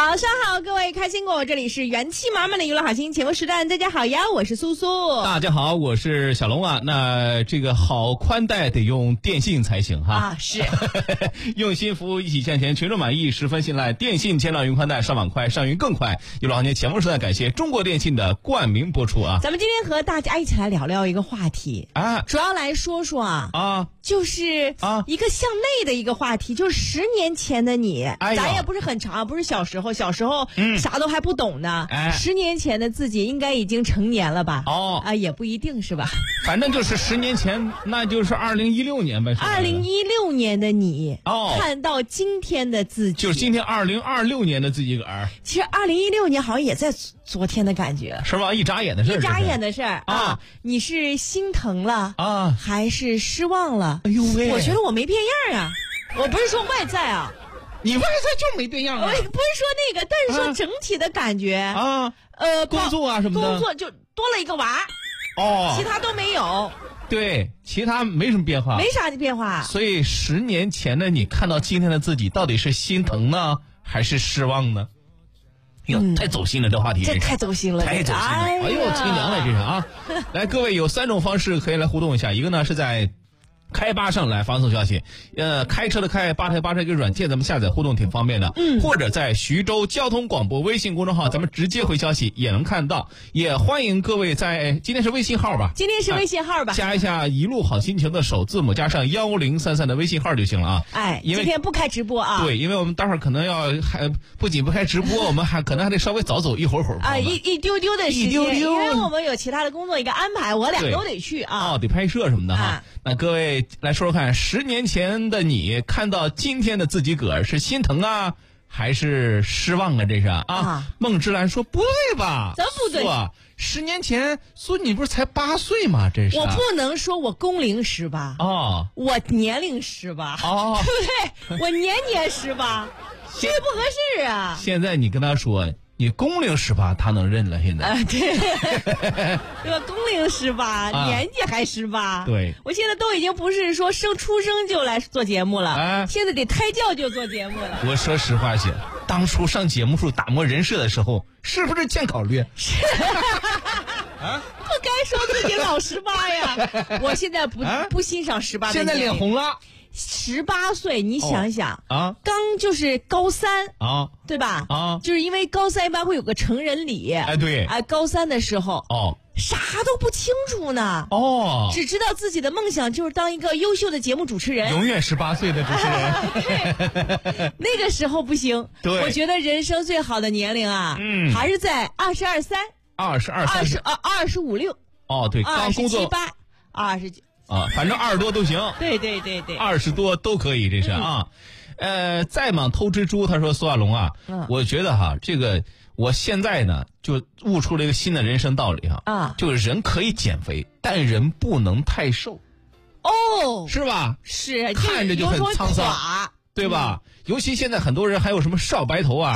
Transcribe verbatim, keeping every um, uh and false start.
早上好，各位开心果，这里是元气满满的娱乐好心节目时段，大家好呀，我是苏苏。 大家好，我是小龙啊。那这个好宽带得用电信才行哈。 啊，是。 用心服务，一起向前，群众满意，十分信赖。电信千兆云宽带，上网快，上云更快。娱乐行情节目时段，感谢中国电信的冠名播出啊。 咱们今天和大家一起来聊聊一个话题啊， 主要来说说啊啊。 就是啊，一个向内的一个话题，就是十年前的你，哎、咱也不是很长，不是小时候，小时候啥都还不懂呢。哎、十年前的自己应该已经成年了吧？哦，啊，也不一定是吧？ 反正就是十年前，那就是二零一六年呗。 二零一六年的你，哦，看到今天的自己， 就是今天二零二六年的自己个儿。 其实二零一六年好像也在昨天的感觉， 是吧？一眨眼的事儿， 一眨眼的事儿啊！啊你是心疼了啊，还是失望了？ 哎呦喂！ 我觉得我没变样啊，我不是说外在啊， 你外在就没变样啊。 我不是说那个，但是说整体的感觉啊， 呃， 工作啊什么的， 工作就多了一个娃哦， 其他都没有。 对，其他没什么变化， 没啥的变化。 所以十年前的你看到今天的自己，到底是心疼呢，还是失望呢？哟、嗯，太走心了，这话题这太走心了， 太走心了！哎呦，清凉了，这是啊！来，各位有三种方式可以来互动一下，一个呢是在开吧上来发送消息，呃，开车的开，吧台吧台一个软件，咱们下载互动挺方便的。嗯，或者在徐州交通广播微信公众号，咱们直接回消息也能看到。也欢迎各位在今天是微信号吧？ 今天是微信号吧？ 啊、加一下一路好心情的首字母加上幺零三三的微信号就行了啊。 哎，今天不开直播啊？ 对，因为我们待会儿可能要还不仅不开直播，我们还可能还得稍微早走一会儿会儿啊，一一丢丢的时间， 一丢丢， 因为我们有其他的工作一个安排，我俩都得去啊。 哦，得拍摄什么的哈。 啊、 那各位来说说看，十年前的你看到今天的自己个儿，是心疼啊，还是失望啊？这是啊。啊孟芝兰说不对吧？ 怎么不对？ 啊，十年前苏你不是才八岁吗？这是、啊、 我不能说我工龄十八哦， 我年龄十八哦， 对不对？我年年十八，这不合适啊！ 现在你跟他说。你工龄十八，他能认了。现在啊，对，对吧？工龄十八、啊，年纪还十八。 对， 我现在都已经不是说生出生就来做节目了，啊、现在得胎教就做节目了。 我说实话些，当初上节目时候打磨人设的时候，是不是见考虑？ 是啊，不该说自己老十八呀！我现在不、啊、不欣赏十八的。 现在脸红了。 十八岁，你想想、 哦、啊， 刚就是高三啊， 对吧？ 啊， 就是因为高三一般会有个成人礼， 哎，对， 哎，高三的时候哦， 啥都不清楚呢， 哦， 只知道自己的梦想就是当一个优秀的节目主持人， 永远十八岁的主持人。对，那个时候不行， 对， 我觉得人生最好的年龄啊，嗯，还是在二十二三、 二十二、 二十啊、二十五六。 哦，对，刚工作二十七八、二十九。 啊，反正二十多都行。 对对对对， 二十多都可以，这是啊。嗯、呃，再莽偷蜘蛛，他说苏亚龙啊，嗯、我觉得哈，这个我现在呢就悟出了一个新的人生道理哈，啊，就是人可以减肥，但人不能太瘦。 哦， 是吧？ 是， 看着就很沧桑，对吧？嗯、尤其现在很多人还有什么少白头啊。